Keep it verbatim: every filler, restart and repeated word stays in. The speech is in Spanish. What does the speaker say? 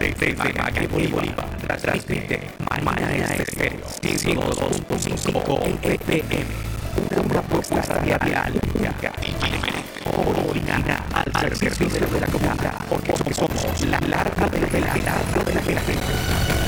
desde Magallanes, Bolívar, transmite Mañana Estéreo ciento dos punto cinco F M, una propuesta radial única y diferente, original al servicio de la comunidad, porque somos la larga de la larga de la gente.